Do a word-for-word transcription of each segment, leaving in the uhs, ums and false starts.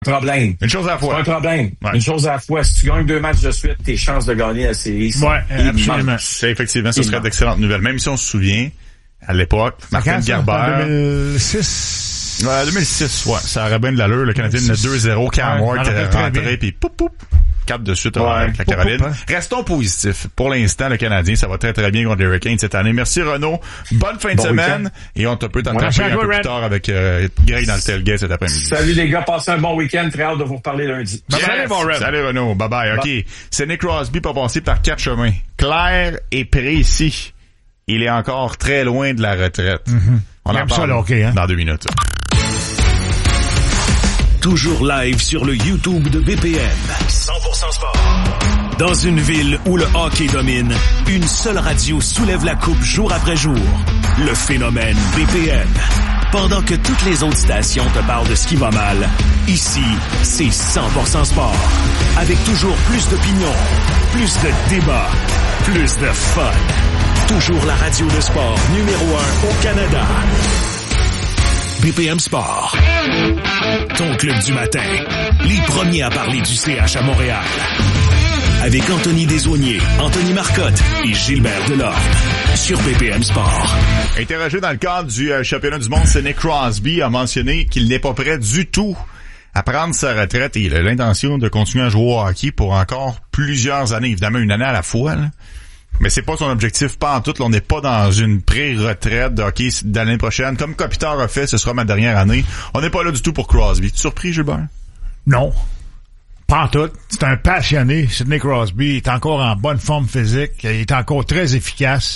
Problème. Une chose à la fois. C'est pas un problème. Ouais. Une chose à la fois. Si tu gagnes deux matchs de suite, tes chances de gagner la série sont ouais, absolument. C'est effectivement, ce serait d'excellentes nouvelles. Même si on se souvient, à l'époque, Martin Gerber. En deux mille six Ouais, deux mille six, ouais. Ça aurait bien de l'allure. Le Canadien menait deux zéro, Cam Ward était rentré, puis poup, poup. Quatre de suite ouais, avec la Caroline. Poup, poup, hein. Restons positifs. Pour l'instant, le Canadien, ça va très très bien contre les Hurricanes cette année. Merci Renaud. Bonne fin de bon semaine. Week-end. Et on te peut t'en tracher un peu plus tard avec euh, Greg dans le tailgate cet après-midi. Salut les gars, passez un bon week-end. Très hâte de vous reparler lundi. Yes. Salut mon Red. Salut Renaud. Bye bye. OK. Bye. Sidney Crosby pas passé par quatre chemins. Clair et précis. Il est encore très loin de la retraite. Mm-hmm. On en parle ça, okay, hein? dans deux minutes. Toujours live sur le YouTube de B P M. cent pour cent sport. Dans une ville où le hockey domine, une seule radio soulève la coupe jour après jour. Le phénomène B P M. Pendant que toutes les autres stations te parlent de ce qui va mal, ici, c'est cent pour cent sport. Avec toujours plus d'opinions, plus de débats, plus de fun. Toujours la radio de sport numéro un au Canada. B P M Sport. Ton club du matin. Les premiers à parler du C H à Montréal. Avec Anthony Desaulniers, Anthony Marcotte et Gilbert Delorme. Sur B P M Sport. Interrogé dans le cadre du euh, championnat du monde, Sidney Crosby a mentionné qu'il n'est pas prêt du tout à prendre sa retraite et il a l'intention de continuer à jouer au hockey pour encore plusieurs années. Évidemment, une année à la fois, là. Mais c'est pas son objectif, pas en tout. Là, on n'est pas dans une pré-retraite de hockey de l'année prochaine. Comme Kopitar a fait, ce sera ma dernière année. On n'est pas là du tout pour Crosby. Tu es surpris, Gilbert? Non. Pas en tout. C'est un passionné. Sidney Crosby il est encore en bonne forme physique. Il est encore très efficace.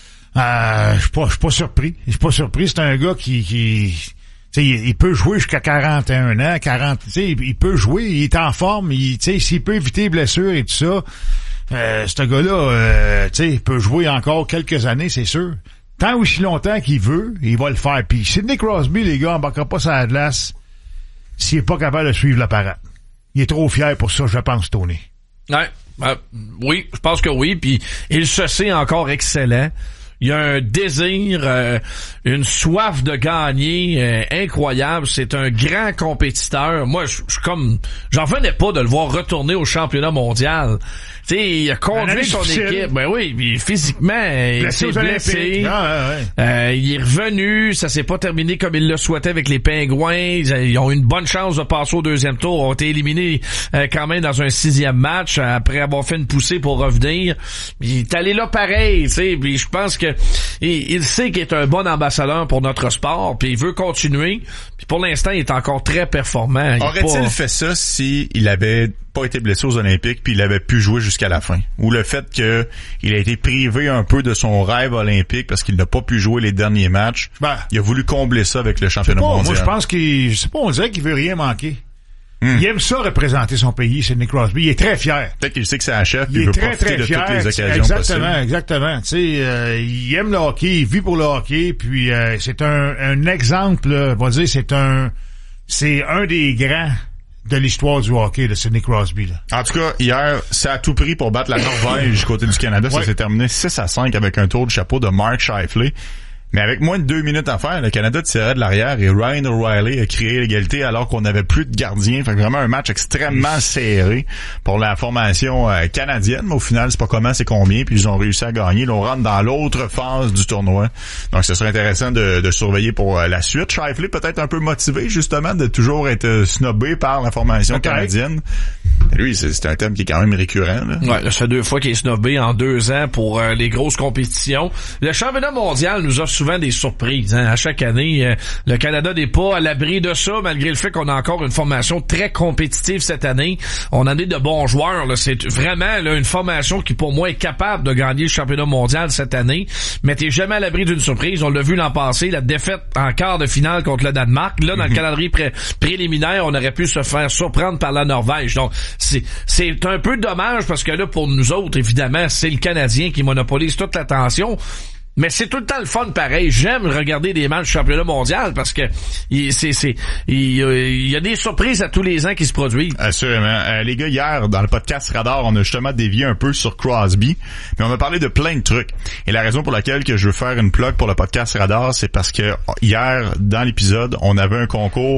Euh, je suis pas, je suis pas surpris. Je suis pas surpris. C'est un gars qui, qui, tu sais, il, il peut jouer jusqu'à quarante et un ans, quarante, tu sais, il, il peut jouer, il est en forme, il, tu sais, s'il peut éviter les blessures et tout ça, euh, ce gars-là, euh, tu sais, il peut jouer encore quelques années, c'est sûr. Tant aussi longtemps qu'il veut, il va le faire. Puis Sidney Crosby, les gars, embarquera pas sur la glace s'il est pas capable de suivre la parade. Il est trop fier pour ça, je pense, Tony. Ouais, euh, oui, je pense que oui. Puis il se sait encore excellent. Il y a un désir, euh, une soif de gagner euh, incroyable. C'est un grand compétiteur. Moi, je suis comme, j'en venais pas de le voir retourner au championnat mondial. Tu sais, il a conduit son équipe. Ben oui, puis physiquement, il s'est blessé. Ah, ouais, ouais. Euh, il est revenu. Ça s'est pas terminé comme il le souhaitait avec les Pingouins. Ils ont eu une bonne chance de passer au deuxième tour. Ils ont été éliminés euh, quand même dans un sixième match après avoir fait une poussée pour revenir. Il est allé là pareil, tu sais. Puis je pense que il, il sait qu'il est un bon ambassadeur pour notre sport. Puis il veut continuer. Puis pour l'instant, il est encore très performant. Aurait-il pas... fait ça si il avait pas été blessé aux Olympiques puis il avait pu jouer jusqu'à la fin? Ou le fait que il a été privé un peu de son rêve olympique parce qu'il n'a pas pu jouer les derniers matchs, ben, il a voulu combler ça avec le championnat pas, mondial. Moi, je pense qu'il, je sais pas, on dirait qu'il veut rien manquer. Hmm. Il aime ça représenter son pays, Sidney Crosby. Il est très fier. Peut-être qu'il sait que c'est un chef, il, il veut très, profiter très de fier. toutes les occasions exactement, possibles. Exactement, tu sais, euh, il aime le hockey, il vit pour le hockey, puis euh, c'est un, un exemple, là, on va dire, c'est un, c'est un des grands de l'histoire du hockey, de Sidney Crosby, là. En tout cas, hier, c'est à tout prix pour battre la Norvège du côté du Canada. Ça ouais. s'est terminé six à cinq avec un tour de chapeau de Mark Scheifele. Mais avec moins de deux minutes à faire, le Canada tirait de l'arrière et Ryan O'Reilly a créé l'égalité alors qu'on n'avait plus de gardien. Fait que vraiment un match extrêmement serré pour la formation euh, canadienne. Mais au final, c'est pas comment, c'est combien. Puis ils ont réussi à gagner. Là, on rentre dans l'autre phase du tournoi. Donc, ce serait intéressant de, de surveiller pour euh, la suite. Scheifele peut-être un peu motivé, justement, de toujours être snobé par la formation okay. canadienne. Lui, c'est, c'est un thème qui est quand même récurrent. Là. Ouais, là, ça fait deux fois qu'il est snobé en deux ans pour euh, les grosses compétitions. Le championnat mondial nous a souvent des surprises. Hein. À chaque année, euh, le Canada n'est pas à l'abri de ça, malgré le fait qu'on a encore une formation très compétitive cette année. On en est de bons joueurs. Là. C'est vraiment là, une formation qui, pour moi, est capable de gagner le championnat mondial cette année. Mais t'es jamais à l'abri d'une surprise. On l'a vu l'an passé, la défaite en quart de finale contre le Danemark. Là, dans mm-hmm. le calendrier pré- préliminaire, on aurait pu se faire surprendre par la Norvège. Donc, c'est, c'est un peu dommage parce que là, pour nous autres, évidemment, c'est le Canadien qui monopolise toute l'attention. Mais c'est tout le temps le fun pareil. J'aime regarder des matchs du championnat mondial parce que il, c'est, c'est, il, il y a des surprises à tous les ans qui se produisent. Assurément. Euh, les gars, hier, dans le podcast Radar, on a justement dévié un peu sur Crosby, mais on a parlé de plein de trucs. Et la raison pour laquelle que je veux faire une plug pour le podcast Radar, c'est parce que hier, dans l'épisode, on avait un concours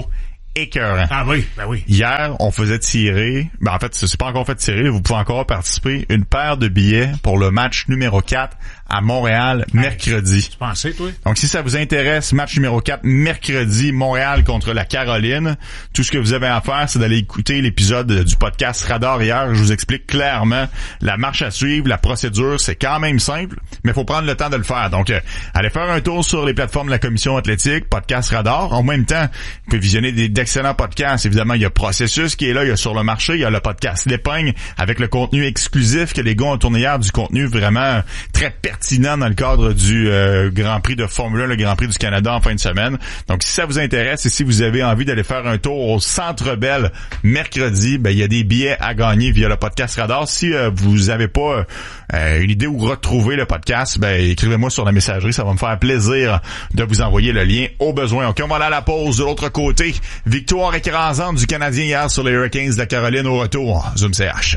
écœurant. Ah oui, ben oui. Hier, on faisait tirer, ben en fait, c'est pas encore fait tirer, vous pouvez encore participer, une paire de billets pour le match numéro quatre à Montréal, mercredi. Tu pensais, toi? Donc, si ça vous intéresse, match numéro quatre, mercredi, Montréal contre la Caroline, tout ce que vous avez à faire, c'est d'aller écouter l'épisode du podcast Radar hier. Je vous explique clairement la marche à suivre, la procédure, c'est quand même simple, mais il faut prendre le temps de le faire. Donc, euh, allez faire un tour sur les plateformes de la Commission athlétique, podcast Radar. En même temps, vous pouvez visionner des, d'excellents podcasts. Évidemment, il y a Processus qui est là, il y a Sur le marché, il y a le podcast L'Épingle avec le contenu exclusif que les gars ont tourné hier, du contenu vraiment très pertinent dans le cadre du euh, Grand Prix de Formule un, le Grand Prix du Canada en fin de semaine. Donc, si ça vous intéresse et si vous avez envie d'aller faire un tour au Centre Bell mercredi, ben il y a des billets à gagner via le podcast Radar. Si euh, vous avez pas euh, une idée où retrouver le podcast, ben écrivez-moi sur la messagerie, ça va me faire plaisir de vous envoyer le lien au besoin. OK, on va aller à la pause. De l'autre côté, victoire écrasante du Canadien hier sur les Hurricanes de la Caroline au retour. Zoom C H.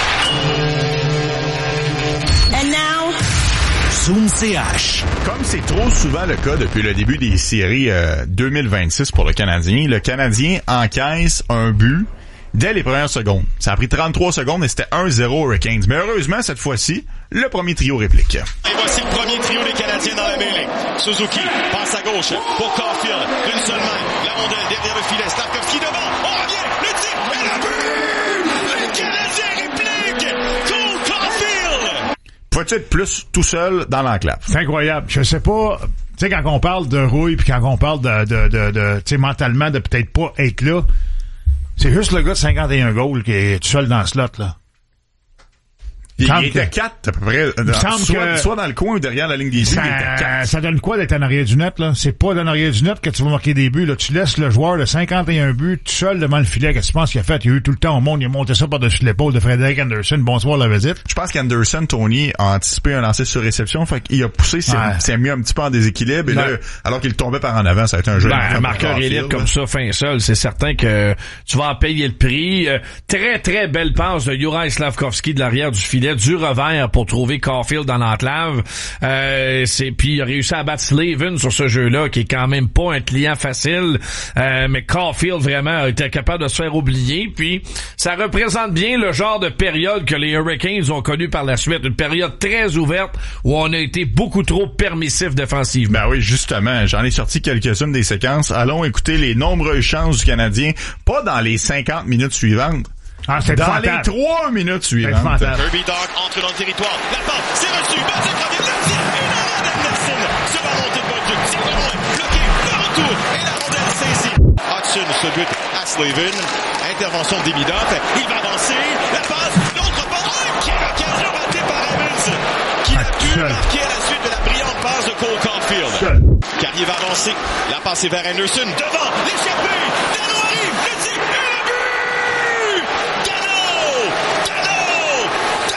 And now, Zoom C H. Comme c'est trop souvent le cas depuis le début des séries euh, deux mille vingt-six pour le Canadien, le Canadien encaisse un but dès les premières secondes. Ça a pris trente-trois secondes et c'était un zéro Hurricanes. Mais heureusement, cette fois-ci, le premier trio réplique. Et voici le premier trio des Canadiens dans la mêlée. Suzuki passe à gauche pour Caulfield. D'une seule main, la rondelle derrière le filet. Slavkovski devant. On revient. Le tir et le but! Le Canadien réplique! Cole Caulfield! Faut-il être plus tout seul dans l'enclave? C'est incroyable. Je sais pas, tu sais, quand on parle de rouille puis quand on parle de, de, de, de tu sais, mentalement de peut-être pas être là, c'est juste le gars de cinquante et un goals qui est tout seul dans le slot, là. Il, Semble il était que- quatre, à peu près. Dans, semble soit, que- soit dans le coin ou derrière la ligne des buts, il était Ça, quatre. ça donne quoi d'être en arrière du net, là? C'est pas en arrière du net que tu vas marquer des buts, là. Tu laisses le joueur de cinquante et un buts tout seul devant le filet. Qu'est-ce que tu penses qu'il a fait? Il a eu tout le temps au monde. Il a monté ça par-dessus l'épaule de Frédéric Anderson. Bonsoir, la visite. Je pense qu'Anderson, Tony, a anticipé un lancer sur réception, fait qu'il a poussé, c'est, Ouais. c'est mis un petit peu en déséquilibre, et Ben, là, alors qu'il tombait par en avant, ça a été un jeu. Ben, d'enfer un pour marqueur Caulfield, élite là. comme ça, fin seul, c'est certain que tu vas en payer le prix. Euh, très, très belle passe de Juraj Slavkovski de l'arrière du filet, du revers pour trouver Caulfield dans l'enclave. Euh, c'est, puis il a réussi à battre Slavin sur ce jeu-là, qui est quand même pas un client facile. Euh, mais Caulfield, vraiment, a été capable de se faire oublier. Puis, ça représente bien le genre de période que les Hurricanes ont connu par la suite. Une période très ouverte où on a été beaucoup trop permissif défensivement. Ben oui, justement, j'en ai sorti quelques-unes des séquences. Allons écouter les nombreuses chances du Canadien, pas dans les cinquante minutes suivantes, Ah, c'est dans les épouvantable. trois minutes C'est suivantes. épouvantable. Kirby Dach entre dans le territoire. La passe, c'est reçu. Batek revient. Le tir. Une arrêt d'Anderson. Sur la montée de Bolduc. Tir de loin. Bloqué. Le retour. Et la rondelle saisie. Hudson se bute à Slavin. Intervention de Demidov. Il va avancer. La passe. L'autre passe. Oh, quelle occasion ratée par Evans. Qui a pu seul. marquer à la suite de la brillante passe de Cole Caulfield. Seul. Carrier va avancer. La passe est vers Anderson. Devant. L'échappé. Dano arrive. Le tir. Et le but. Dano. Dano.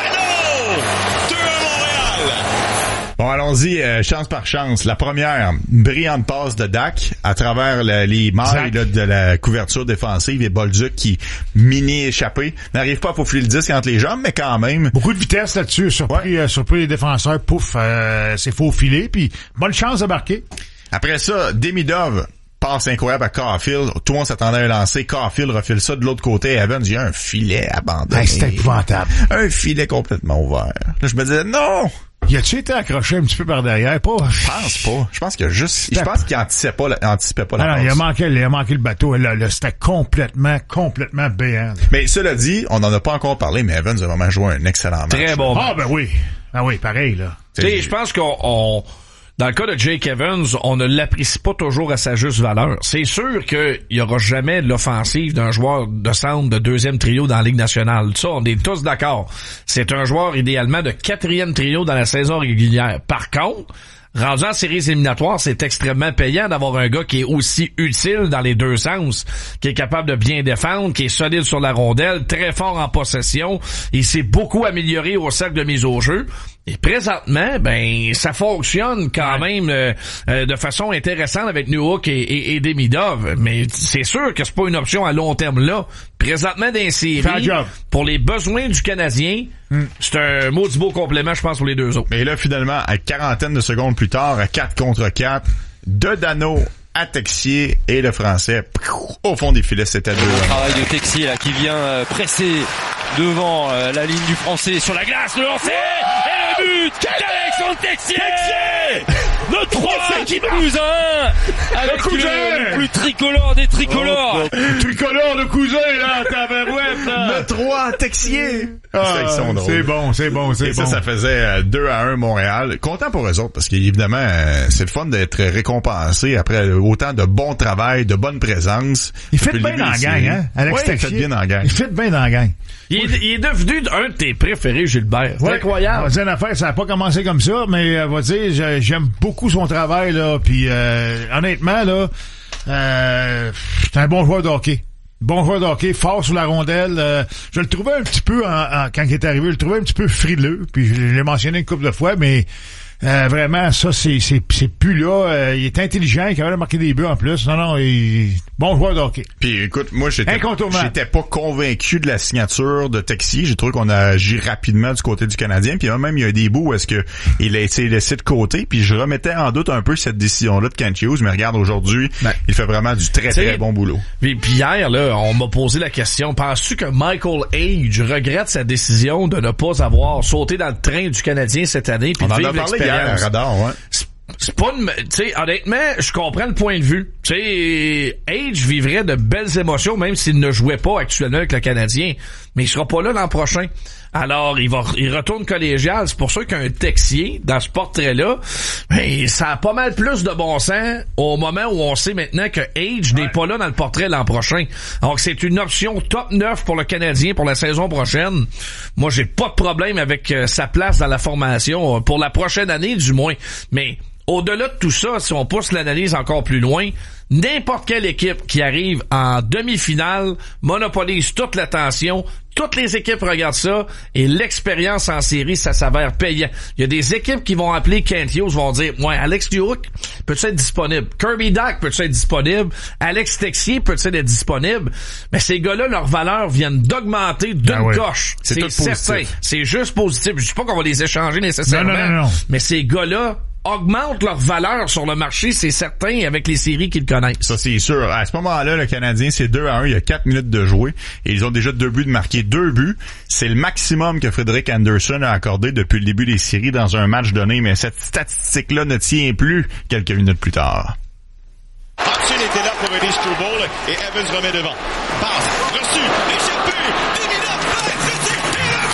Dano. deux à Montréal. Bon, allons-y, euh, chance par chance. La première, une brillante passe de Dak à travers le- les mailles là, de la couverture défensive et Bolduc qui, mini-échappé, n'arrive pas à faufiler le disque entre les jambes, mais quand même. Beaucoup de vitesse là-dessus, surpris, euh, surpris les défenseurs, pouf, euh, c'est faux filet, puis bonne chance de marquer. Après ça, Demidov, passe incroyable à Caulfield. Tout le monde s'attendait à un lancer. Caulfield refile ça de l'autre côté. Evans, il y a un filet abandonné. Hey, c'était épouvantable. Un filet complètement ouvert. Là, je me disais, non! Y a-tu été accroché un petit peu par derrière? Pas. Je pense pas. Je pense qu'il y a juste, je pense qu'il anticipait pas, la- anticipait pas la Ah non, passe. il a manqué, il a manqué le bateau. Là, là, c'était complètement, complètement béant. Mais cela dit, on n'en a pas encore parlé, mais Evans a vraiment joué un excellent match. Très bon. Ah, ben oui. Ah oui, pareil, là. Tu sais, je pense qu'on, on, dans le cas de Jake Evans, on ne l'apprécie pas toujours à sa juste valeur. C'est sûr qu'il y aura jamais l'offensive d'un joueur de centre de deuxième trio dans la Ligue nationale. Ça, on est tous d'accord. C'est un joueur idéalement de quatrième trio dans la saison régulière. Par contre, rendu en séries éliminatoires, c'est extrêmement payant d'avoir un gars qui est aussi utile dans les deux sens, qui est capable de bien défendre, qui est solide sur la rondelle, très fort en possession. Il s'est beaucoup amélioré au cercle de mise au jeu. Et présentement, ben, ça fonctionne quand même euh, euh, de façon intéressante avec Newhook et, et, et Demidov. Mais c'est sûr que c'est pas une option à long terme là. Présentement, dans les Fait séries, un job. pour les besoins du Canadien, c'est un maudit beau complément, je pense, pour les deux autres. Mais là, finalement, à quarantaine de secondes plus tard, à quatre contre quatre, de Dano à Texier et le Français au fond des filets, c'était deux. Le travail de Texier là qui vient euh, presser devant euh, la ligne du Français sur la glace, le lancer et le but d'Alexandre Texier, Texier le trois qui plus un avec le, le, le plus tricolore des tricolores. Oh, oh. Tricolore de cousin là, tabarouette là. Le trois Texier. Ah, c'est bon, c'est bon, c'est et bon. ça, ça faisait euh, deux à un Montréal. Content pour eux autres parce qu'évidemment, euh, c'est le fun d'être récompensé après autant de bon travail, de bonne présence. Il fait bien dans la gang, hein, Alex Texier. Oui, il fait bien dans la gang. Il fait bien dans la gang. Il est, il est devenu un de tes préférés, Gilbert. C'est ouais, incroyable. On va dire une affaire, ça n'a pas commencé comme ça, mais on va dire, j'aime beaucoup son travail, là, puis euh, honnêtement, là, euh, c'est un bon joueur de hockey. Bon joueur de hockey, fort sur la rondelle. Euh, je le trouvais un petit peu, en, en, quand il est arrivé, je le trouvais un petit peu frileux, puis je l'ai mentionné une couple de fois, mais Euh, vraiment, ça, c'est, c'est, c'est plus là. Euh, il est intelligent, il est capable de marquer des buts en plus. Non, non, il bon joueur de hockey. Puis écoute, moi, j'étais, j'étais pas convaincu de la signature de Texier. J'ai trouvé qu'on a agi rapidement du côté du Canadien. Puis même, il y a des bouts où est-ce que il a été laissé de côté. Puis je remettais en doute un peu cette décision-là de Kent Hughes. Mais regarde, aujourd'hui, ben, il fait vraiment du très, très bon boulot. Puis, puis hier, là, on m'a posé la question. Penses-tu que Michael Age regrette sa décision de ne pas avoir sauté dans le train du Canadien cette année? Puis on de en a parlé hier à Radar, ouais. C'est pas une... Tu sais, honnêtement, je comprends le point de vue. Tu sais, Age vivrait de belles émotions, même s'il ne jouait pas actuellement avec le Canadien. Mais il sera pas là l'an prochain. Alors, il va, il retourne collégial. C'est pour ça qu'un Texier, dans ce portrait-là, ben, ça a pas mal plus de bon sens au moment où on sait maintenant que Age ouais. n'est pas là dans le portrait l'an prochain. Donc, c'est une option top neuf pour le Canadien pour la saison prochaine. Moi, j'ai pas de problème avec euh, sa place dans la formation, pour la prochaine année, du moins. Mais, au-delà de tout ça, si on pousse l'analyse encore plus loin, n'importe quelle équipe qui arrive en demi-finale monopolise toute l'attention. Toutes les équipes regardent ça et l'expérience en série, ça s'avère payant. Il y a des équipes qui vont appeler Kent Hughes, vont dire « Ouais, Alex Duhouk peut-tu être disponible? Kirby Dach peut-tu être disponible? Alex Texier peut-tu être disponible? » Mais ces gars-là, leurs valeurs viennent d'augmenter d'une ah oui. coche. C'est, c'est certain. C'est juste positif. Je dis pas qu'on va les échanger nécessairement. Non, non, non, non. Mais ces gars-là augmentent leur valeur sur le marché, c'est certain, avec les séries qu'ils connaissent. Ça, c'est sûr. À ce moment-là, le Canadien, c'est deux à un. Il y a quatre minutes de jouer. Et ils ont déjà deux buts de marquer. Deux buts, c'est le maximum que Frederik Andersen a accordé depuis le début des séries dans un match donné. Mais cette statistique-là ne tient plus quelques minutes plus tard. Hudson était là pour aider Struble et Evans remet devant. Passe, reçu, échappé, Demidov, c'est le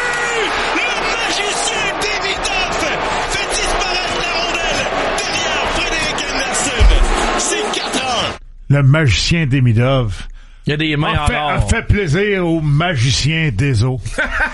but! Le magicien Demidov fait disparaître la rondelle derrière Frederik Andersen. C'est quatre un. Le magicien Demidov. Il y a des mains en fait, en or. A fait plaisir au magicien des eaux.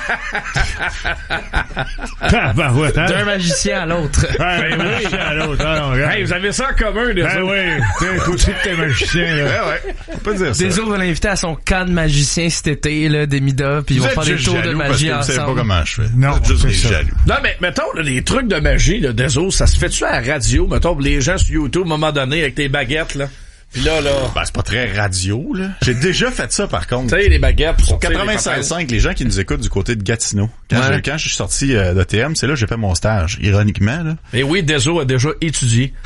ah, ben, ouais, hein? D'un magicien à l'autre. Ouais, d'un magicien à l'autre. Ah, non, hey, vous avez ça en commun, des ben autres. oui, t'es aussi t'es magicien, là. Ouais, ouais. Faut pas dire ça. Des autres vont l'inviter à son camp de magicien cet été, là, Demida, puis ils vont faire des tours de magie ensemble. Je sais pas comment je fais. Non, juste c'est jaloux. Non, mais mettons, là, les trucs de magie, là, des autres, ça se fait-tu à la radio? Mettons, pour les gens sur YouTube, à un moment donné, avec tes baguettes, là. Pis là, là... Ben, c'est pas très radio, là. J'ai déjà fait ça, par contre. Tu sais, les baguettes. Au quatre-vingt-seize cinq, les gens qui nous écoutent du côté de Gatineau. Quand, ouais. je, quand je suis sorti euh, d'A T M, c'est là que j'ai fait mon stage, ironiquement, là. Et oui, Deso a déjà étudié.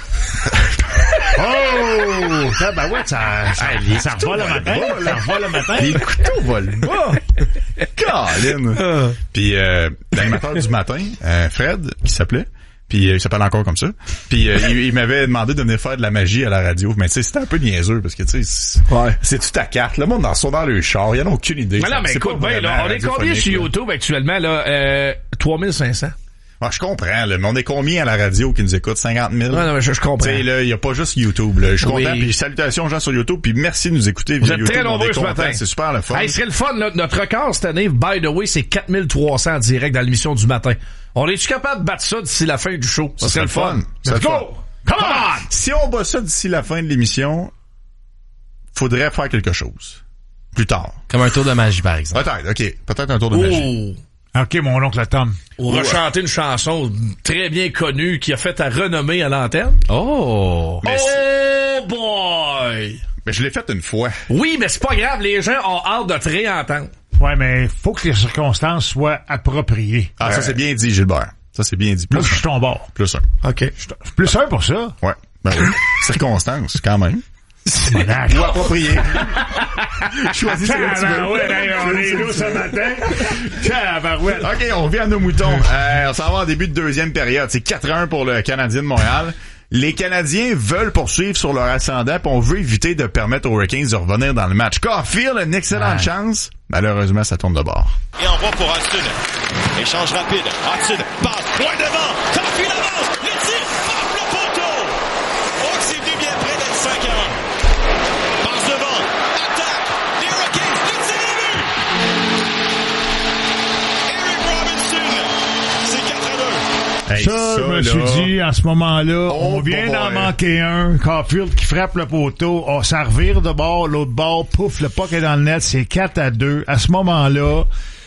Oh! Ça, ben ouais, ça, ça, ah, ça revole le matin. Ça revole le matin. Les couteaux volent bas. Caroline. Puis, euh, l'animateur du matin, euh, Fred, qui s'appelait, puis euh, il s'appelle encore comme ça. Puis euh, il, il m'avait demandé de venir faire de la magie à la radio. Mais tu sais, c'était un peu niaiseux parce que tu sais, c'est, ouais. c'est-tu ta carte? Le monde dans son dans le char, ils en ont aucune idée. Mais non, mais écoute, ben, là, on est combien sur YouTube actuellement, là? Euh, trois mille cinq cents. Ah, je comprends, là, mais on est combien à la radio qui nous écoute? cinquante mille? Ouais, non, mais je, je comprends. Tu sais, là, il y a pas juste YouTube, là. Je suis oui. content. Puis salutations aux gens sur YouTube, puis merci de nous écouter via YouTube. Vous êtes très nombreux ce matin. C'est super le fun. Hey, ce serait le fun, là. Notre record cette année, by the way, c'est quatre mille trois cents en direct dans l'émission du matin. On est-tu capable de battre ça d'ici la fin du show? Ça serait le fun. Let's go! Come on! Si on bat ça d'ici la fin de l'émission, faudrait faire quelque chose. Plus tard. Comme un tour de magie, par exemple. Peut-être, ok. Peut-être un tour de oh. magie. OK, mon oncle Tom. Ou rechanter une chanson très bien connue qui a fait ta renommée à l'antenne. Oh! Mais oh boy! Mais je l'ai faite une fois. Oui, mais c'est pas grave, les gens ont hâte de te réentendre. Ouais, mais faut que les circonstances soient appropriées. Ah, euh... ça c'est bien dit, Gilbert. Ça c'est bien dit. Plus Moi, je suis ton bord. Plus un. OK. Plus un pour ça? Ouais. Ben oui. Circonstances, quand même. Ou approprié. Choisis ce que tu veux. Ouais, on est là ce matin. OK, on revient à nos moutons. Euh, on s'en va en début de deuxième période. C'est quatre à un pour le Canadien de Montréal. Les Canadiens veulent poursuivre sur leur ascendant, puis on veut éviter de permettre aux Hurricanes de revenir dans le match. Caulfield a une excellente ouais. chance. Malheureusement, ça tourne de bord. Et envoi pour Hudson. Échange rapide. Hudson passe loin devant. Caulfield avance. Le tir frappe le poteau. Oh, c'est venu bien près d'être cinq à un. Passe devant. Attaque. Les Hurricanes. Le tir est vu. Eric Robinson. C'est quatre à deux. Hey, ça, ça, je me là, suis dit, en ce moment-là, oh on vient boy. d'en manquer un. Caulfield qui frappe le poteau. Oh, ça revire de bord, l'autre bord, pouf, le puck est dans le net. C'est quatre à deux. À ce moment-là,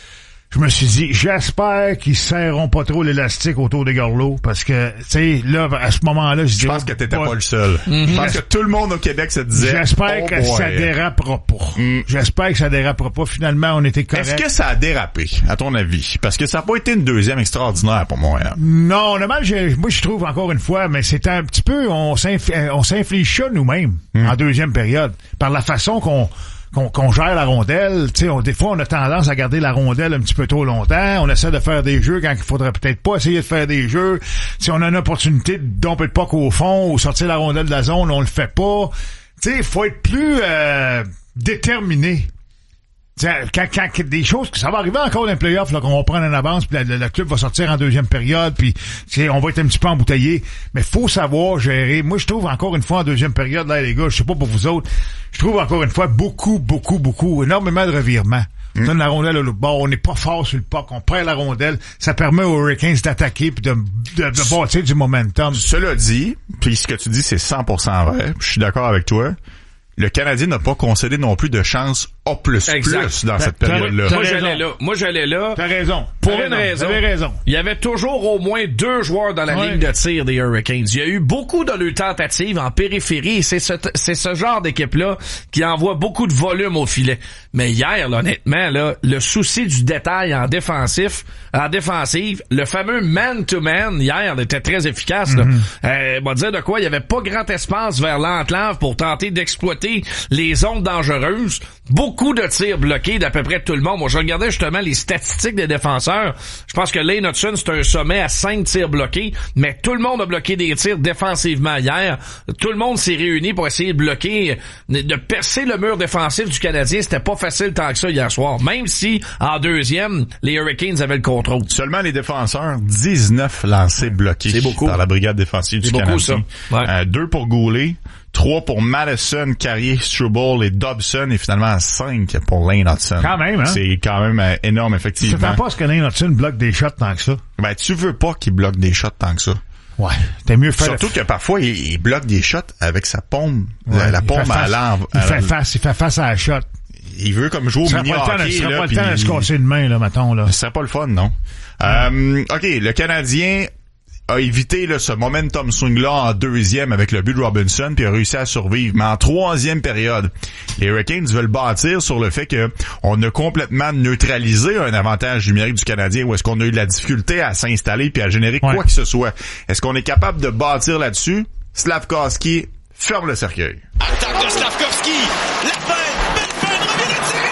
je me suis dit, j'espère qu'ils serreront pas trop l'élastique autour des gorlots, parce que, tu sais, là, à ce moment-là, je, je pense que t'étais pas, pas le seul. Mm-hmm. Je pense que tout le monde au Québec se disait. J'espère oh que boy. ça dérapera pas. Mm. J'espère que ça dérapera pas. Finalement, on était correct. Est-ce que ça a dérapé, à ton avis? Parce que ça n'a pas été une deuxième extraordinaire pour Montréal. Non, honnêtement, moi, je trouve encore une fois, mais c'était un petit peu, on s'inflige, on s'inflige ça nous-mêmes, mm. en deuxième période, par la façon qu'on Qu'on, qu'on gère la rondelle. Tu sais, des fois, on a tendance à garder la rondelle un petit peu trop longtemps. On essaie de faire des jeux quand il faudrait peut-être pas essayer de faire des jeux. Si on a une opportunité de domper le puck au fond ou sortir la rondelle de la zone, on le fait pas. Tu sais, il faut être plus euh, déterminé. Quand, quand des choses, ça va arriver encore dans les playoffs, là, qu'on va prendre une avance, puis le club va sortir en deuxième période, puis on va être un petit peu embouteillé. Mais faut savoir gérer. Moi, je trouve encore une fois en deuxième période, là, les gars, je sais pas pour vous autres, je trouve encore une fois beaucoup, beaucoup, beaucoup, énormément de revirements. On donne la rondelle à l'autre bord, on n'est pas fort sur le puck, on perd la rondelle, ça permet aux Hurricanes d'attaquer puis de, de, de bâtir du momentum. Cela dit, puis ce que tu dis, c'est cent pour cent vrai, je suis d'accord avec toi. Le Canadien n'a pas concédé non plus de chance A plus plus dans cette période-là. Moi, j'allais là. Moi, j'allais là. T'as raison. Pour T'as une raison. raison. raison. Il y avait toujours au moins deux joueurs dans la ouais. ligne de tir des Hurricanes. Il y a eu beaucoup de leurs tentatives en périphérie. C'est ce, c'est ce genre d'équipe-là qui envoie beaucoup de volume au filet. Mais hier, là, honnêtement, là, le souci du détail en défensif, en défensive, le fameux man-to-man, hier, était très efficace. Là. Mm-hmm. Euh, on va dire de quoi, il y avait pas grand espace vers l'enclave pour tenter d'exploiter les zones dangereuses. Beaucoup de tirs bloqués d'à peu près tout le monde. Moi, je regardais justement les statistiques des défenseurs. Je pense que Lane Hudson, c'est un sommet à cinq tirs bloqués, mais tout le monde a bloqué des tirs défensivement hier. Tout le monde s'est réuni pour essayer de bloquer, de percer le mur défensif du Canadien. C'était pas facile tant que ça hier soir. Même si, en deuxième, les Hurricanes avaient le contrôle. Seulement les défenseurs, dix-neuf lancés bloqués c'est beaucoup. par la brigade défensive du c'est Canadien. Beaucoup, ça. Ouais. Euh, deux pour Goulet. Trois pour Madison, Carrier, Struble et Dobson et finalement cinq pour Lane Hudson. Quand même, hein? C'est quand même euh, énorme, effectivement. Tu ne pas ce que Lane Hudson bloque des shots tant que ça? Ben, tu veux pas qu'il bloque des shots tant que ça. Ouais. T'es mieux faire. Surtout que parfois, il, il bloque des shots avec sa paume. Ouais, la, la paume à l'envers. Il fait face, il fait face à la shot. Il veut comme jouer au mini hockey. Il là, pas le temps de se casser une main, là, mettons, là. Ce serait pas le fun, non? Euh, OK, le Canadien a évité là, ce momentum swing-là en deuxième avec le but de Robinson, puis a réussi à survivre. Mais en troisième période, les Hurricanes veulent bâtir sur le fait que on a complètement neutralisé un avantage numérique du Canadien, ou est-ce qu'on a eu de la difficulté à s'installer puis à générer ouais. quoi que ce soit. Est-ce qu'on est capable de bâtir là-dessus? Slavkovski ferme le cercueil. Attaque de Slavkovski! La peine! Belle peine! Revient le tir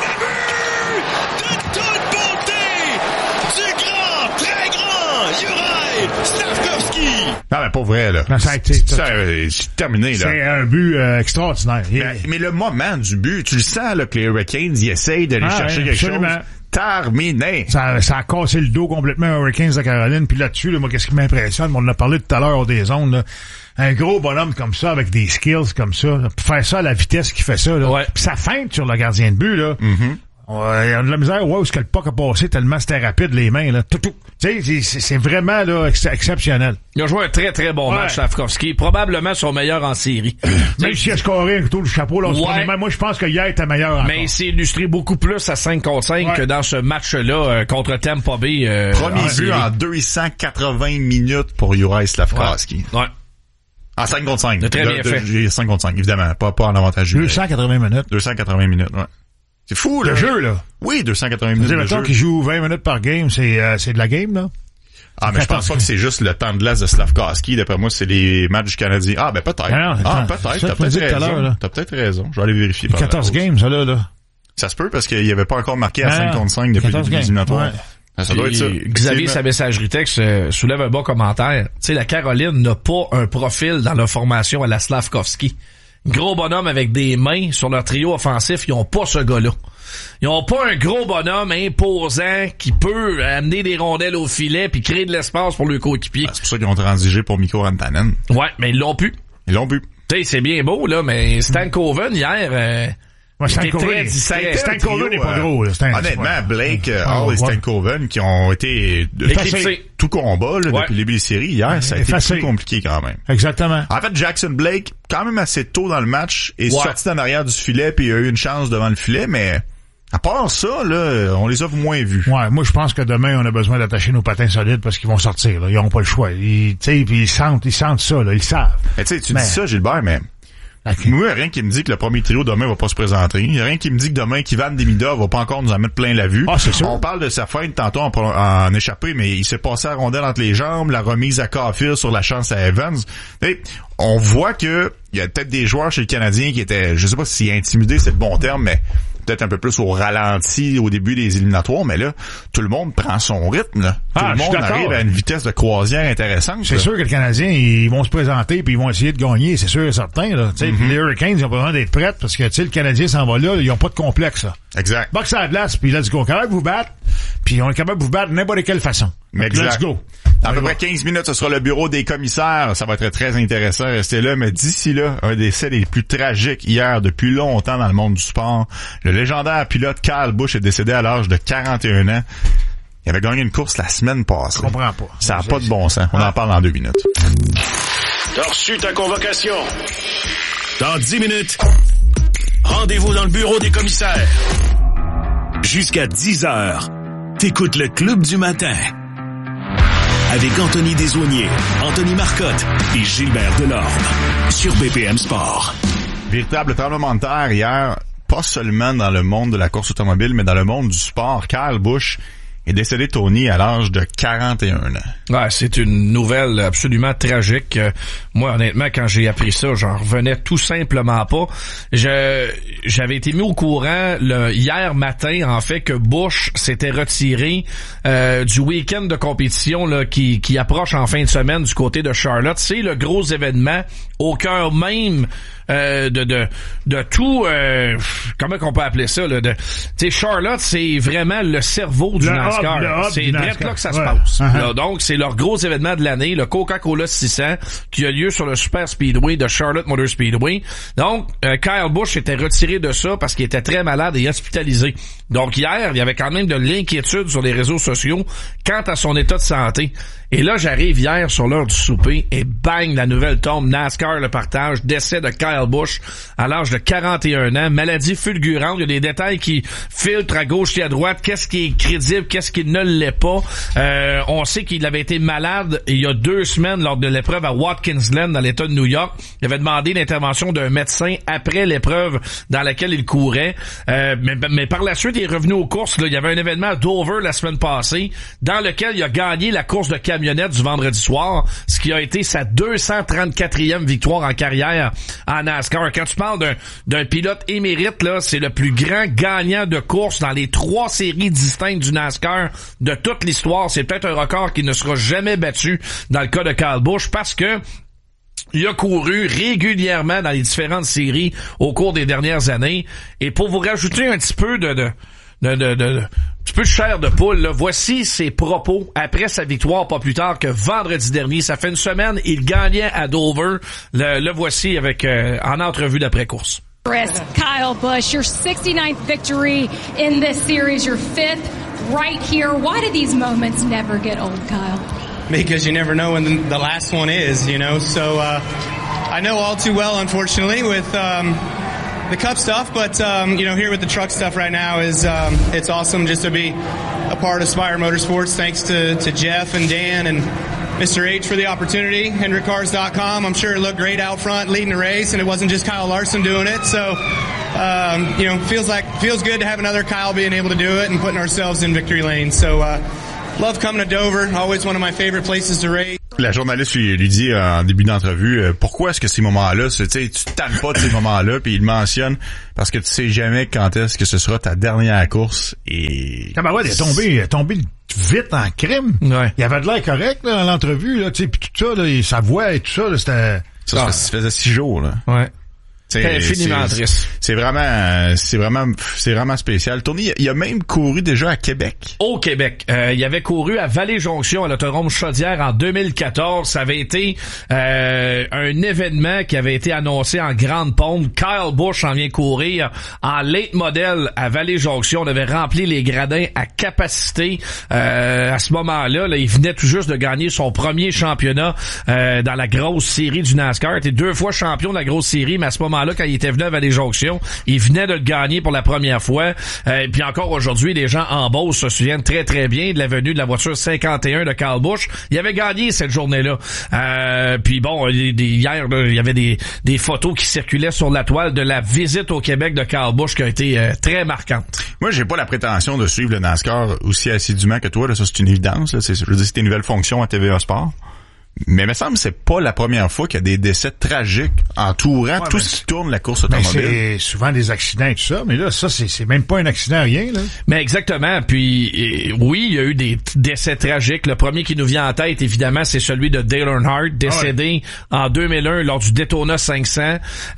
et le but! De toute beauté! Du grand, très grand Juraj Slavkovski! Non, mais pas vrai, là. Non, ça a été, ça, c'est terminé, là. C'est un but euh, extraordinaire. Mais, mais le moment du but, tu le sens, là, que les Hurricanes, ils essayent d'aller ah, chercher ouais, quelque absolument. chose. Terminé. Ça, ça a cassé le dos complètement aux Hurricanes de Caroline. Puis là-dessus, là, moi, qu'est-ce qui m'impressionne? On en a parlé tout à l'heure au des ondes, là. Un gros bonhomme comme ça, avec des skills comme ça, là, pour faire ça à la vitesse qu'il fait ça, là. Ouais. Puis ça feinte sur le gardien de but, là. Mm-hmm. Ouais, il y a de la misère, ouais, où est-ce que le puck a passé tellement c'était rapide, les mains, là. Tout, tout. Tu sais, c'est, c'est vraiment, là, ex- exceptionnel. Il a joué un très, très bon ouais. match, Slavkovski. Probablement son meilleur en série. Même s'il a scoré un couteau du chapeau, là, ouais. moi, je pense que hier était meilleur encore. Mais il s'est illustré beaucoup plus à cinq contre cinq ouais. que dans ce match-là, euh, contre Tampa Bay. Euh, Premier but en deux cent quatre-vingts minutes pour Juraj Slavkovski. Ouais. ouais. En cinq contre cinq. De très bien de, fait. De, cinq contre cinq, évidemment. Pas, pas en avantage. deux cent quatre-vingts minutes. deux cent quatre-vingts minutes, ouais. C'est fou, là. Le jeu, là. Oui, deux cent quatre-vingts minutes de jeu. Mettons qu'il joue vingt minutes par game, c'est, euh, c'est de la game, là? Ah, mais je pense pas que c'est juste le temps de glace de Slavkovski. D'après moi, c'est les matchs du Canadien. Ah, ben peut-être. Ah, non, ah peut-être. T'as peut-être raison. T'as peut-être raison. Je vais aller vérifier. Par quatorze games, ça, là, là. Ça se peut parce qu'il avait pas encore marqué à cinq contre cinq depuis le début des éliminatoires. Ouais. Ça doit être ça. Xavier, sa messagerie texte euh, soulève un bon commentaire. Tu sais, la Caroline n'a pas un profil dans leur formation à la Slavkovski. Gros bonhomme avec des mains sur leur trio offensif, ils ont pas ce gars-là. Ils ont pas un gros bonhomme imposant qui peut amener des rondelles au filet puis créer de l'espace pour le coéquipier. Ben, c'est pour ça qu'ils ont transigé pour Mikko Rantanen. Ouais, mais ils l'ont pu. Ils l'ont pu. Tu sais, c'est bien beau, là, mais Stan Coven, hier... Euh, Ouais, Stankoven, Stankoven n'est pas gros. Là. Honnêtement, Blake, euh, Hall et Stankoven qui ont été éclipsés tout combat là, ouais. depuis le début des séries hier, ça a été Facile. plus compliqué quand même. Exactement. En fait, Jackson Blake, quand même assez tôt dans le match, est ouais. sorti en arrière du filet puis il a eu une chance devant le filet, mais à part ça, là, on les a moins vus. Ouais, moi je pense que demain on a besoin d'attacher nos patins solides parce qu'ils vont sortir. Là. Ils n'ont pas le choix. Ils, tu sais, ils sentent, ils sentent ça. Là, ils savent. Tu sais, tu dis ça, Gilbert, mais okay. Moi, il n'y a rien qui me dit que le premier trio demain va pas se présenter. Il n'y a rien qui me dit que demain, Kivan Demida va pas encore nous en mettre plein la vue. Ah, c'est sûr. On parle de sa fin tantôt en, en échappé, mais il s'est passé la rondelle entre les jambes, la remise à Caulfield sur la chance à Evans. Et on voit que il y a peut-être des joueurs chez le Canadien qui étaient, je sais pas si intimidés, c'est le bon terme, mais peut-être un peu plus au ralenti au début des éliminatoires, mais là, tout le monde prend son rythme, là. Tout ah, le monde arrive à une vitesse de croisière intéressante. C'est là. sûr que les Canadiens, ils vont se présenter puis ils vont essayer de gagner, c'est sûr et certain, là. Tu sais, mm-hmm. Les Hurricanes, ils ont besoin d'être prêts parce que, tu sais, le Canadien s'en va là, ils ont pas de complexe, là. Exact. Box à la glace, puis let's go. On est capable de vous battre, puis on est capable de vous battre de n'importe quelle façon. Mais exact. Let's go. Dans à peu près quinze minutes, ce sera le bureau des commissaires. Ça va être très intéressant. Restez là. Mais d'ici là, un des faits les plus tragiques hier depuis longtemps dans le monde du sport. Le légendaire pilote Kyle Busch est décédé à l'âge de quarante et un ans. Il avait gagné une course la semaine passée. Je comprends pas. Ça n'a pas de bon sens. On en parle dans deux minutes. T'as reçu ta convocation. Dans dix minutes, rendez-vous dans le bureau des commissaires. Jusqu'à dix heures, t'écoutes le Club du matin. Avec Anthony Desaulniers, Anthony Marcotte et Gilbert Delorme sur B P M Sport. Véritable tremblement de terre hier, pas seulement dans le monde de la course automobile, mais dans le monde du sport. Kyle Busch est décédé, Tony, à l'âge de quarante et un ans. Ouais, c'est une nouvelle absolument tragique. Moi, honnêtement, quand j'ai appris ça, j'en revenais tout simplement pas. Je, j'avais été mis au courant le, hier matin, en fait, que Busch s'était retiré euh, du week-end de compétition là, qui, qui approche en fin de semaine du côté de Charlotte. C'est le gros événement au cœur même euh, de, de, de tout... Euh, comment qu'on peut appeler ça? Là, de, tu sais, Charlotte, c'est vraiment le cerveau du NASCAR. C'est direct là que ça se ouais. passe. Uh-huh. Là, donc, c'est leur gros événement de l'année, le Coca-Cola six cents, qui a lieu sur le Super Speedway de Charlotte Motor Speedway. Donc, euh, Kyle Busch était retiré de ça parce qu'il était très malade et hospitalisé. Donc, hier, il y avait quand même de l'inquiétude sur les réseaux sociaux quant à son état de santé. Et là, j'arrive hier sur l'heure du souper et bang, la nouvelle tombe. NASCAR le partage. Décès de Kyle Busch à l'âge de quarante et un ans. Maladie fulgurante. Il y a des détails qui filtrent à gauche et à droite. Qu'est-ce qui est crédible? Qu'est-ce qui ne l'est pas? Euh, on sait qu'il avait été malade il y a deux semaines lors de l'épreuve à Watkins Glen dans l'État de New York. Il avait demandé l'intervention d'un médecin après l'épreuve dans laquelle il courait. Euh, mais, mais par la suite, il est revenu aux courses. Là. Il y avait un événement à Dover la semaine passée dans lequel il a gagné la course de camionnette du vendredi soir, ce qui a été sa deux cent trente-quatrième victoire en carrière en NASCAR. Quand tu parles d'un, d'un pilote émérite, là, c'est le plus grand gagnant de course dans les trois séries distinctes du NASCAR de toute l'histoire. C'est peut-être un record qui ne sera jamais battu dans le cas de Kyle Busch parce que il a couru régulièrement dans les différentes séries au cours des dernières années. Et pour vous rajouter un petit peu de... de De, de, de, un petit peu de chair de poule, là. Voici ses propos après sa victoire, pas plus tard que vendredi dernier. Ça fait une semaine, il gagnait à Dover. Le, le voici avec euh, en entrevue d'après-course. Kyle Busch, your sixty-ninth victory in this series, your fifth right here. Why do these moments never get old, Kyle? Because you never know when the, the last one is, you know. So uh, I know all too well, unfortunately, with... Um, the Cup stuff, but um, you know, here with the truck stuff right now is um, it's awesome just to be a part of Spire Motorsports. Thanks to, to Jeff and Dan and Mister H for the opportunity. Hendrick Cars dot com. I'm sure it looked great out front leading the race, and it wasn't just Kyle Larson doing it. So, um, you know, feels like feels good to have another Kyle being able to do it and putting ourselves in victory lane. So, uh, love coming to Dover. Always one of my favorite places to race. La journaliste lui, lui dit euh, en début d'entrevue euh, pourquoi est-ce que ces moments-là, tu sais, tu te tannes pas de ces moments-là, puis il mentionne parce que tu sais jamais quand est-ce que ce sera ta dernière course et. Ah ben ouais, il est tombé, il est tombé vite en crime. Ouais. Il avait de l'air correct là, dans l'entrevue, là, tu sais, puis tout ça, là, et sa voix et tout ça, là, c'était. Ça, ça faisait six jours là. Ouais. C'est infiniment triste. C'est vraiment, c'est vraiment, c'est vraiment spécial. Tony, il a même couru déjà à Québec. Au Québec. Euh, il avait couru à Vallée-Jonction, à l'Autodrome Chaudière en deux mille quatorze. Ça avait été euh, un événement qui avait été annoncé en grande pompe. Kyle Busch en vient courir en late model à Vallée-Jonction. On avait rempli les gradins à capacité. Euh, à ce moment-là, là, il venait tout juste de gagner son premier championnat euh, dans la grosse série du NASCAR. Il était deux fois champion de la grosse série, mais à ce moment-là, quand il était venu à Vallée-Jonction, il venait de le gagner pour la première fois. Euh, puis encore aujourd'hui, les gens en Beauce se souviennent très très bien de la venue de la voiture cinquante et un de Kyle Busch. Il avait gagné cette journée-là. Euh, puis bon, hier, là, il y avait des, des photos qui circulaient sur la toile de la visite au Québec de Kyle Busch qui a été euh, très marquante. Moi, j'ai pas la prétention de suivre le NASCAR aussi assidûment que toi. Là, ça, c'est une évidence. Là. C'est, je veux dire, c'est une nouvelle fonction à T V A Sport. Mais il me semble que c'est pas la première fois qu'il y a des décès tragiques entourant ouais, tout ce qui tourne la course automobile. C'est souvent des accidents et tout ça, mais là, ça, c'est, c'est même pas un accident, rien, là. Mais exactement. Puis, et, oui, il y a eu des décès tragiques. Le premier qui nous vient en tête, évidemment, c'est celui de Dale Earnhardt, décédé ah ouais. en deux mille un lors du Daytona cinq cents.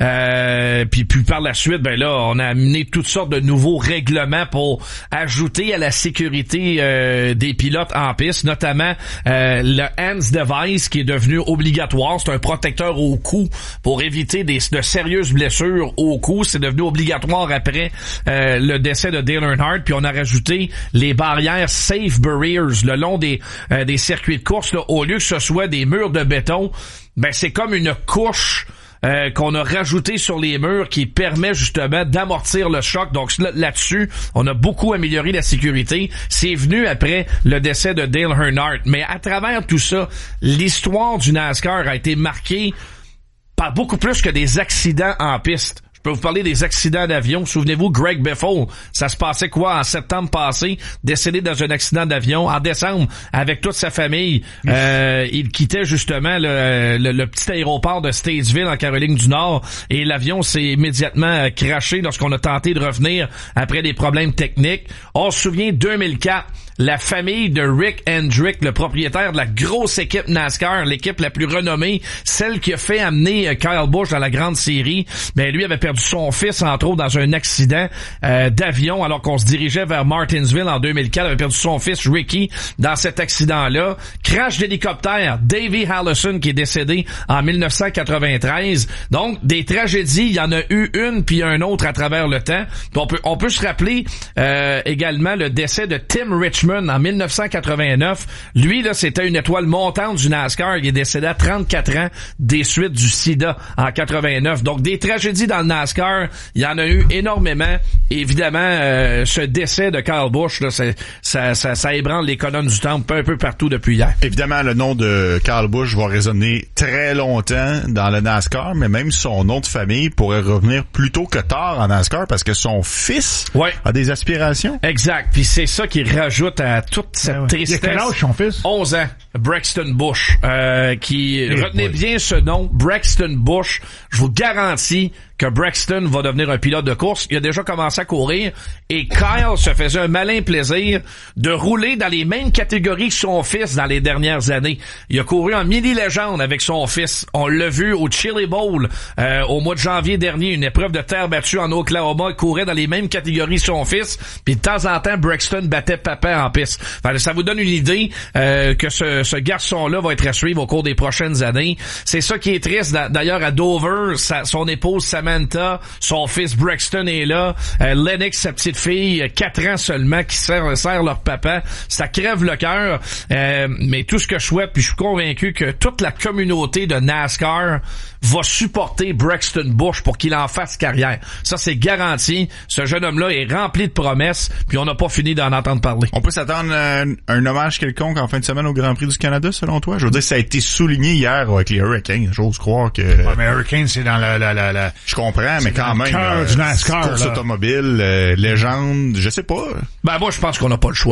Euh, puis, puis par la suite, ben là, on a amené toutes sortes de nouveaux règlements pour ajouter à la sécurité euh, des pilotes en piste, notamment euh, le H A N S Device, qui est devenu obligatoire. C'est un protecteur au cou pour éviter des, de sérieuses blessures au cou. C'est devenu obligatoire après euh, le décès de Dale Earnhardt. Puis on a rajouté les barrières Safe Barriers le long des, euh, des circuits de course. Là, au lieu que ce soit des murs de béton, ben c'est comme une couche Euh, qu'on a rajouté sur les murs qui permet justement d'amortir le choc. Donc là, là-dessus, on a beaucoup amélioré la sécurité. C'est venu après le décès de Dale Earnhardt. Mais à travers tout ça, l'histoire du NASCAR a été marquée par beaucoup plus que des accidents en piste. Je peux vous parler des accidents d'avion. Souvenez-vous, Greg Biffle, ça se passait quoi en septembre passé, décédé dans un accident d'avion. En décembre, avec toute sa famille, euh, il quittait justement le, le, le petit aéroport de Statesville en Caroline du Nord et l'avion s'est immédiatement crashé lorsqu'on a tenté de revenir après des problèmes techniques. On se souvient deux mille quatre, la famille de Rick Hendrick, le propriétaire de la grosse équipe NASCAR, l'équipe la plus renommée, celle qui a fait amener Kyle Busch dans la grande série, ben lui avait perdu son fils, entre autres, dans un accident euh, d'avion alors qu'on se dirigeait vers Martinsville en deux mille quatre. Il avait perdu son fils, Ricky, dans cet accident-là. Crash d'hélicoptère, Davey Allison qui est décédé en dix-neuf cent quatre-vingt-treize. Donc, des tragédies, il y en a eu une puis un autre à travers le temps. Puis on peut, on peut se rappeler euh, également le décès de Tim Richmond en dix-neuf cent quatre-vingt-neuf. Lui, là, c'était une étoile montante du NASCAR. Il est décédé à trente-quatre ans des suites du sida en quatre-vingt-neuf. Donc, des tragédies dans le NASCAR, il y en a eu énormément. Évidemment, euh, ce décès de Kyle Busch, là, c'est, ça, ça, ça ébranle les colonnes du temple un peu partout depuis hier. Évidemment, le nom de Kyle Busch va résonner très longtemps dans le NASCAR, mais même son nom de famille pourrait revenir plus tôt que tard en NASCAR parce que son fils ouais. a des aspirations. Exact. Puis c'est ça qui rajoute à toute cette ouais. tristesse. Il a quel âge, son fils? onze ans. Braxton Busch, euh, qui, Et retenez boy. bien ce nom, Braxton Busch. Je vous garantis que Braxton va devenir un pilote de course. Il a déjà commencé à courir et Kyle se faisait un malin plaisir de rouler dans les mêmes catégories que son fils dans les dernières années. Il a couru en mini-légende avec son fils. On l'a vu au Chili Bowl euh, au mois de janvier dernier, une épreuve de terre battue en Oklahoma. Il courait dans les mêmes catégories que son fils. Puis de temps en temps, Braxton battait papa en piste. Enfin, ça vous donne une idée euh, que ce, ce garçon-là va être à suivre au cours des prochaines années. C'est ça qui est triste. D'ailleurs, à Dover, sa, son épouse Samantha, son fils Braxton est là. Euh, Lennox, sa petite fille, quatre ans seulement, qui sert, sert leur papa. Ça crève le cœur. Euh, mais tout ce que je souhaite, puis je suis convaincu que toute la communauté de NASCAR va supporter Braxton Busch pour qu'il en fasse carrière. Ça, c'est garanti. Ce jeune homme-là est rempli de promesses, puis on n'a pas fini d'en entendre parler. On peut s'attendre à un, un hommage quelconque en fin de semaine au Grand Prix du Canada, selon toi? Je veux dire, ça a été souligné hier avec les Hurricanes. J'ose croire que... Ouais, mais Hurricanes, c'est dans la... la, la, la... Je comprends, mais quand même... Cœur du NASCAR, course là. automobile, euh, légende, je sais pas. Ben moi, je pense qu'on n'a pas le choix, là.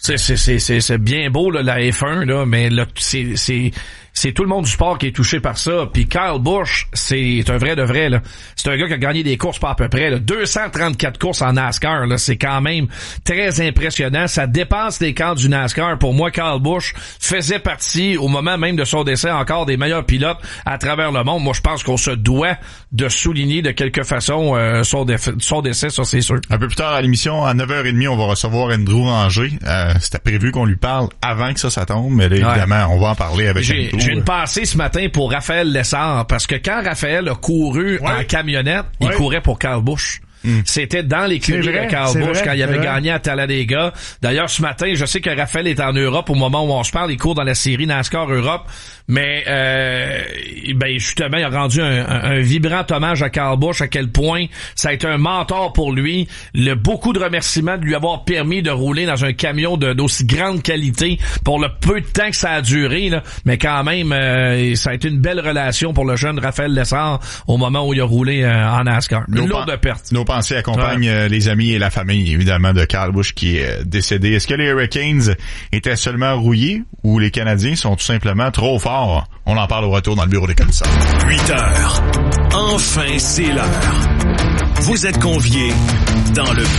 C'est, c'est, c'est, c'est, c'est bien beau, là, la F un, là, mais là, c'est, c'est, c'est tout le monde du sport qui est touché par ça. Puis Kyle Busch, c'est un vrai de vrai, là. C'est un gars qui a gagné des courses pas à peu près, là. deux cent trente-quatre courses en NASCAR, là. C'est quand même très impressionnant. Ça dépasse les camps du NASCAR. Pour moi, Kyle Busch faisait partie, au moment même de son décès, encore des meilleurs pilotes à travers le monde. Moi, je pense qu'on se doit de souligner de quelque façon euh, son, déf- son décès, ça, c'est sûr. Un peu plus tard à l'émission, à neuf heures trente, on va recevoir Andrew Ranger. Euh, c'était prévu qu'on lui parle avant que ça, ça tombe, mais là, évidemment, ouais. on va en parler avec J'ai, Andrew. j'ai une pensée ce matin pour Raphaël Lessard, parce que quand Raphaël a couru ouais. en camionnette, ouais. il courait pour Kyle Busch. Mm. C'était dans l'écurie de Kyle Busch quand il avait vrai. gagné à Talladega. D'ailleurs, ce matin, je sais que Raphaël est en Europe au moment où on se parle. Il court dans la série NASCAR Europe. Mais euh, ben justement, il a rendu un, un, un vibrant hommage à Kyle Busch, à quel point ça a été un mentor pour lui. Le beaucoup de remerciements de lui avoir permis de rouler dans un camion de, d'aussi grande qualité pour le peu de temps que ça a duré. Là. Mais quand même, euh, ça a été une belle relation pour le jeune Raphaël Lessard au moment où il a roulé euh, en NASCAR. Une lourde perte. Nos pensées accompagnent ouais. les amis et la famille, évidemment, de Kyle Busch qui est décédé. Est-ce que les Hurricanes étaient seulement rouillés ou les Canadiens sont tout simplement trop forts? On en parle au retour dans le bureau des commissaires. huit heures. Enfin, c'est l'heure. Vous êtes conviés dans le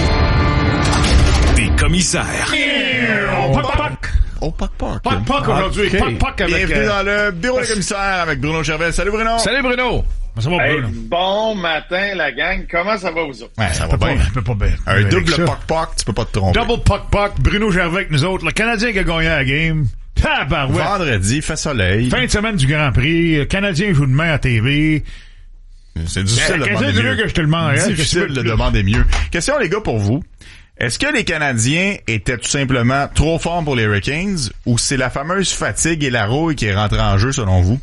bureau des commissaires. Oh, poc, poc. Oh, poc, poc. Poc, poc aujourd'hui. Okay. Poc, poc avec... Bienvenue dans le bureau des commissaires avec Bruno Gervais. Salut, Bruno. Salut, Bruno. Ça va, hey, Bruno? Bon matin, la gang. Comment ça va, vous autres? Ouais, ça va pas. bien. Je peux pas bien. Un double poc-poc, tu peux pas te tromper. Double poc-poc. Bruno Gervais avec nous autres. Le Canadien qui a gagné la game. Tabarouette. Vendredi, fait soleil. Fin de semaine du Grand Prix. Le Canadien joue demain à T V. C'est difficile de demander mieux. Que je te le demande, hein? Difficile de demander mieux. Question, les gars, pour vous. Est-ce que les Canadiens étaient tout simplement trop forts pour les Hurricanes ou c'est la fameuse fatigue et la rouille qui est rentrée en jeu, selon vous?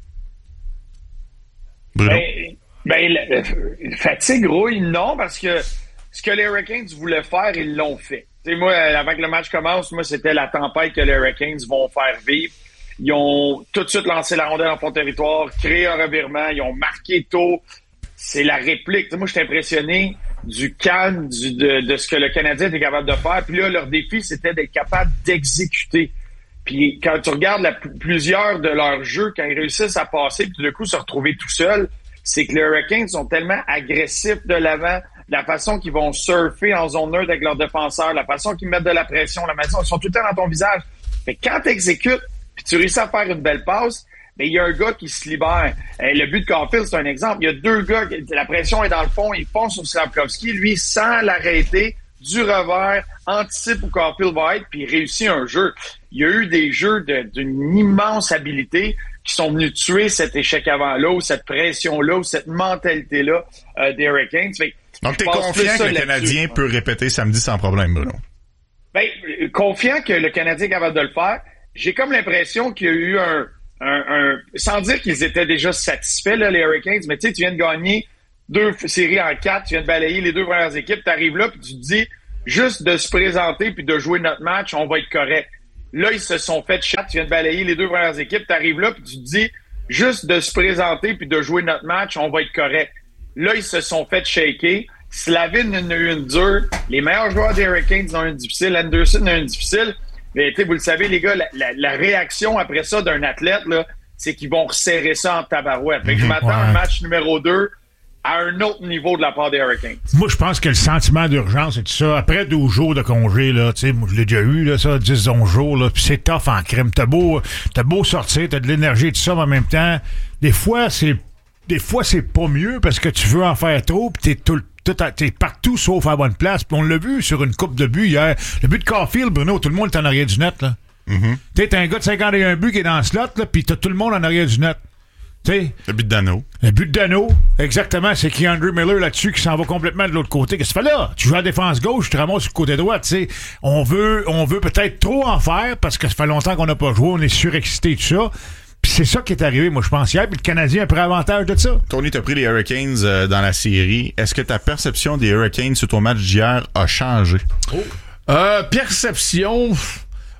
Bruno? Ben, ben la, la, fatigue, rouille, non, parce que ce que les Hurricanes voulaient faire, ils l'ont fait. T'sais, moi, avant que le match commence, moi, c'était la tempête que les Hurricanes vont faire vivre. Ils ont tout de suite lancé la rondelle en fond de territoire, créé un revirement, ils ont marqué tôt. C'est la réplique. T'sais, moi, je suis impressionné du calme du, de, de ce que le Canadien était capable de faire. Puis là, leur défi, c'était d'être capable d'exécuter. Puis quand tu regardes la, plusieurs de leurs jeux, quand ils réussissent à passer, puis tout d'un coup se retrouver tout seuls, c'est que les Hurricanes sont tellement agressifs de l'avant, la façon qu'ils vont surfer en zone neutre avec leurs défenseurs, la façon qu'ils mettent de la pression, la façon ils sont tout le temps dans ton visage. Fait que quand tu exécutes, puis tu réussis à faire une belle passe, ben il y a un gars qui se libère. Euh, le but de Caulfield, c'est un exemple. Il y a deux gars, la pression est dans le fond, ils foncent sur Slafkovský, lui, sans l'arrêter, du revers, anticipe où Caulfield va être, puis il réussit un jeu. Il y a eu des jeux de, d'une immense habilité qui sont venus tuer cet échec avant-là, ou cette pression-là, ou cette mentalité-là euh, des Hurricanes. Fait, donc, t'es confiant que le Canadien peut répéter samedi sans problème, Bruno? Ben, confiant que le Canadien est capable de le faire. J'ai comme l'impression qu'il y a eu un... Un, un, sans dire qu'ils étaient déjà satisfaits, là, les Hurricanes, mais tu sais, tu viens de gagner deux séries en quatre, tu viens de balayer les deux premières équipes, tu arrives là, puis tu te dis, juste de se présenter puis de jouer notre match, on va être correct. Là, ils se sont fait chat, tu viens de balayer les deux premières équipes, tu arrives là, puis tu te dis, juste de se présenter puis de jouer notre match, on va être correct. Là, ils se sont fait shaker. Slavin en a eu une dure. Les meilleurs joueurs des Hurricanes en ont une difficile. Anderson en a une difficile. Mais vous le savez, les gars, la, la, la réaction après ça d'un athlète, là, c'est qu'ils vont resserrer ça en tabarouette. Fait que je m'attends ouais. à un match numéro deux à un autre niveau de la part des Hurricanes. Moi, je pense que le sentiment d'urgence et tout ça, après douze jours de congé, là, tu sais, moi, je l'ai déjà eu, là, ça, dix onze jours, là, pis c'est tough en crème. T'as beau, t'as beau sortir, t'as de l'énergie et tout ça, mais en même temps, des fois, c'est, des fois, c'est pas mieux parce que tu veux en faire trop pis t'es tout le T'es partout sauf à la bonne place. Puis on l'a vu sur une coupe de buts hier. Le but de Caulfield, Bruno, tout le monde est en arrière du net. Là. Mm-hmm. T'sais, t'as un gars de cinquante et un buts qui est dans le slot, là, puis t'as tout le monde en arrière du net. T'sais, le but de Dano. Le but de Dano, exactement. C'est Keandre Miller là-dessus qui s'en va complètement de l'autre côté. Qu'est-ce que tu fais là? Tu joues à la défense gauche, tu te ramasses sur le côté droit. T'sais. On veut, on veut peut-être trop en faire parce que ça fait longtemps qu'on n'a pas joué. On est surexcité et tout ça. Puis c'est ça qui est arrivé, moi, je pense, hier. Puis le Canadien a pris avantage de ça. Tony, t'as pris les Hurricanes euh, dans la série. Est-ce que ta perception des Hurricanes sur ton match d'hier a changé? Oh. Euh, perception...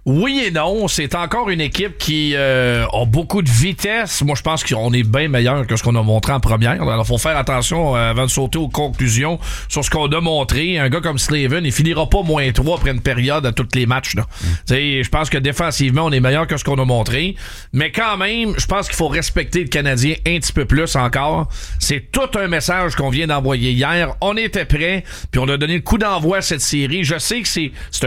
Oui et non, c'est encore une équipe qui euh, a beaucoup de vitesse. Moi, je pense qu'on est bien meilleur que ce qu'on a montré en première. Alors, faut faire attention euh, avant de sauter aux conclusions sur ce qu'on a montré. Un gars comme Slavin, il finira pas moins trois après une période à tous les matchs. Là. Mm. Je pense que défensivement, on est meilleur que ce qu'on a montré. Mais quand même, je pense qu'il faut respecter le Canadien un petit peu plus encore. C'est tout un message qu'on vient d'envoyer hier. On était prêts, puis on a donné le coup d'envoi à cette série. Je sais que c'est, c'est